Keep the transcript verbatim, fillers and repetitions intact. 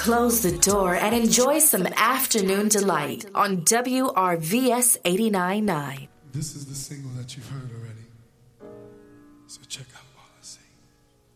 Close the door and enjoy some afternoon delight on W R V S eighty-nine point nine. This is the single that you've heard already. So check out.